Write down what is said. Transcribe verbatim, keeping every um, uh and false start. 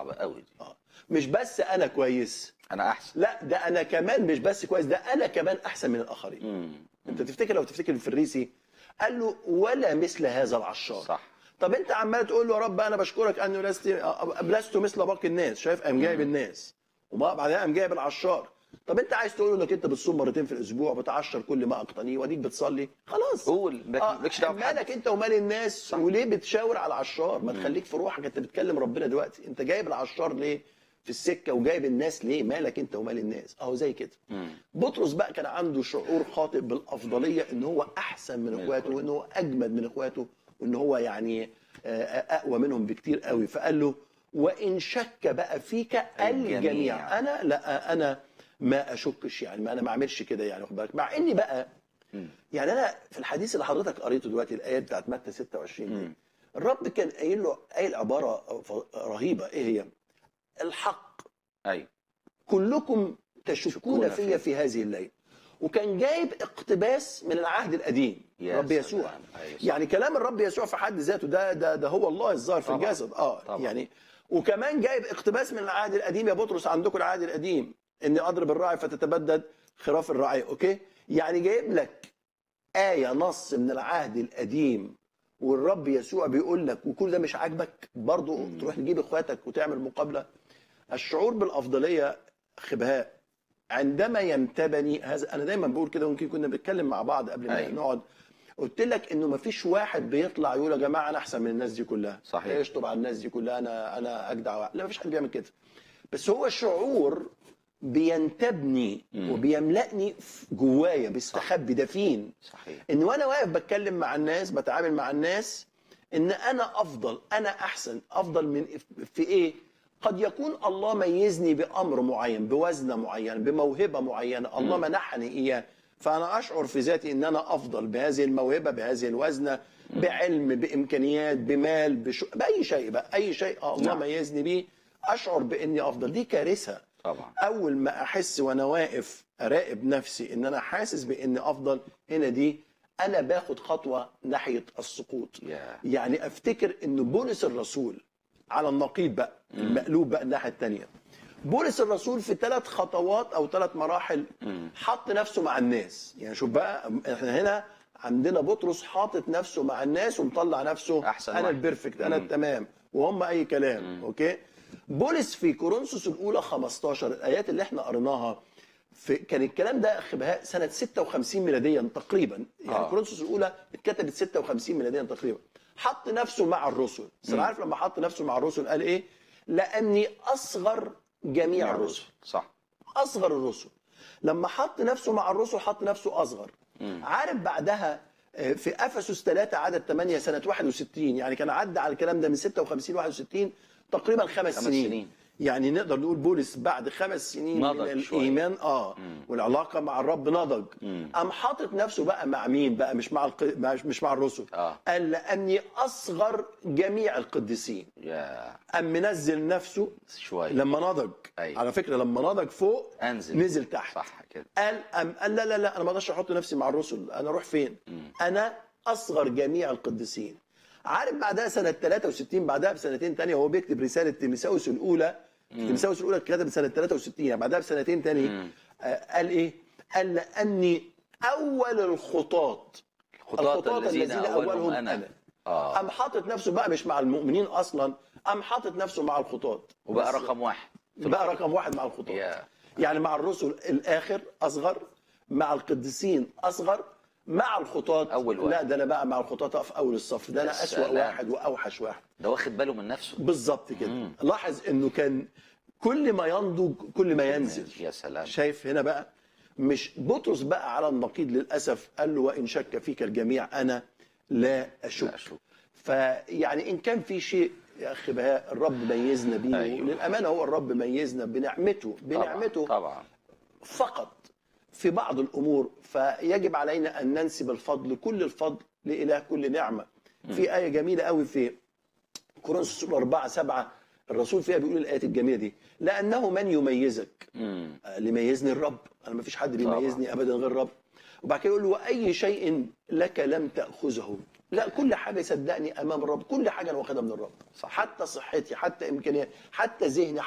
صعبه قوي دي. اه مش بس انا كويس، انا احسن. لا ده انا كمان مش بس كويس، ده انا كمان احسن من الاخرين. مم. انت تفتكر لو تفتكر الفريسي قال له ولا مثل هذا العشار. صح. طب انت عمال تقول له يا رب انا بشكرك انه لست لست مثل باقي الناس، شايف قام جايب الناس وما بعدها قام جايب العشار. طب انت عايز تقول له انك انت بتصوم مرتين في الاسبوع بتعشر كل ما اقتنيه واديك بتصلي، خلاص قول مالكش دعوه بحد. مالك انت ومال الناس. صح. وليه بتشاور على العشار؟ ما تخليك في روحك، انت بتكلم ربنا دلوقتي. انت جايب العشار ليه في السكه وجايب الناس ليه؟ مالك انت ومال الناس؟ اهو زي كده. مم. بطرس بقى كان عنده شعور خاطئ بالافضليه، ان هو احسن من اخواته وان هو اجمد من اخواته وان هو يعني اقوى منهم بكتير قوي. فقال له وان شك بقى فيك الجميع, الجميع. انا لا انا ما اشكش، يعني ما انا ما اعملش كده يعني، واخد بالك. مع اني بقى يعني انا في الحديث اللي حضرتك قريته دلوقتي الايه بتاعت متى ستة وعشرين دي، الرب كان قايل له قايل عباره رهيبه. ايه هي؟ الحق ايوه كلكم تشكون فيا في هذه الليله. وكان جايب اقتباس من العهد القديم رب يسوع. أيوة. يعني كلام الرب يسوع في حد ذاته ده ده ده هو الله الظاهر في الجسد. اه طبعا. يعني وكمان جايب اقتباس من العهد القديم. يا بطرس عندكم العهد القديم اني اضرب الراعي فتتبدد خراف الراعي. اوكي، يعني جايب لك آية نص من العهد القديم والرب يسوع بيقول لك، وكل ده مش عاجبك برضه تروح تجيب اخواتك وتعمل مقابله. الشعور بالافضليه خبهاء عندما ينتبني هذا. انا دايما بقول كده، ويمكن كنا بنتكلم مع بعض قبل ما نقعد، قلت لك انه ما فيش واحد بيطلع يقول يا جماعه انا احسن من الناس دي كلها، صحيح، يشطب على الناس دي كلها، انا انا اجدع. لا، ما فيش حد بيعمل كده. بس هو الشعور بينتبني مم. وبيملأني جوايا، بيستخبي دفين. صحيح. ان وانا واقف بتكلم مع الناس، بتعامل مع الناس، ان انا افضل، انا احسن. افضل من في ايه؟ قد يكون الله ميزني بامر معين، بوزنه معينه، بموهبه معينه الله منحني اياه، فانا اشعر في ذاتي ان انا افضل بهذه الموهبه، بهذه الوزنه، بعلم، بامكانيات، بمال، بش... باي شيء بقى، اي شيء الله نعم. ميزني بيه، اشعر باني افضل. دي كارثه طبعا. اول ما احس وانا واقف اراقب نفسي ان انا حاسس باني افضل، هنا دي انا باخد خطوه ناحيه السقوط. yeah. يعني افتكر ان بولس الرسول على النقيض بقى، mm. المقلوب بقى الناحيه الثانيه، بولس الرسول في ثلاث خطوات او ثلاث مراحل mm. حط نفسه مع الناس. يعني شوف بقى، احنا هنا عندنا بطرس حاطط نفسه مع الناس ومطلع نفسه أحسن انا البرفكت، انا mm. التمام، وهم اي كلام. mm. اوكي. بولس في كورنثوس الاولى خمستاشر، الايات اللي احنا قريناها في كان الكلام ده خبهاء سنه ستة وخمسين ميلاديا تقريبا. يعني آه. كورنثوس الاولى اتكتبت ستة وخمسين ميلاديا تقريبا. حط نفسه مع الرسل. بس انا عارف لما حط نفسه مع الرسل قال ايه؟ لاني اصغر جميع الرسل. صح، اصغر الرسل. لما حط نفسه مع الرسل حط نفسه اصغر. مم. عارف بعدها في افسس ثلاثة عدد ثمانية سنه واحد وستين، يعني كان عدى على الكلام ده من ستة وخمسين ل واحد وستين تقريبا خمس, خمس سنين. سنين. يعني نقدر نقول بولس بعد خمس سنين من الايمان اه مم. والعلاقه مع الرب نضج. قام حاطط نفسه بقى مع مين بقى؟ مش مع الق... مش مع الرسل. آه. قال لاني اصغر جميع القديسين. yeah. قام منزل نفسه شويه لما نضج. أيوة. على فكره لما نضج فوق أنزل. نزل تحت. صح كده. قال أم... قال لا لا لا انا ما اقدرش احط نفسي مع الرسل، انا اروح فين؟ مم. انا اصغر جميع القديسين. عارف بعدها سنه ثلاثة وستين، بعدها بسنتين ثانيه وهو بيكتب رساله تيموثاوس الاولى. تيموثاوس الاولى اتكتبت سنه ثلاثة وستين، يعني بعدها بسنتين ثاني. آه قال ايه؟ قال لاني اول الخطاة الخطاة الذين اولهم انا, أنا. آه. قام حاطط نفسه بقى مش مع المؤمنين اصلا، قام حاطط نفسه مع الخطاة وبقى رقم واحد. بقى رقم واحد مع الخطاة. yeah. يعني مع الرسل الاخر اصغر، مع القديسين اصغر، مع الخطاة اول واحد. لا ده انا بقى مع الخطاة في اول الصف، ده انا اسوأ واحد واوحش واحد. ده واخد باله من نفسه بالظبط كده. مم. لاحظ انه كان كل ما ينضج كل ما ينزل. يا سلام. شايف هنا بقى مش بطرس بقى على النقيض للاسف، قال له وان شك فيك الجميع انا لا اشك, لا أشك. فيعني ان كان في شيء يا اخي بهاء الرب ميزنا بيه. أيوه. للامانه هو الرب ميزنا بنعمته بنعمته طبعا, طبعا. فقط في بعض الامور، فيجب علينا ان ننسب الفضل، كل الفضل لاله كل نعمه. م. في ايه جميله قوي في كورنثوس أربعة سبعة، الرسول فيها بيقول الايات الجميله دي: لانه من يميزك؟ مم. اللي ميزني الرب، انا ما فيش حد بيميزني ابدا غير الرب. وبعد كده يقول له واي شيء لك لم تاخذه. لا، كل حاجه صدقني امام الرب، كل حاجه انا واخدها من الرب، صح. حتى صحتي، حتى امكانياتي، حتى ذهني،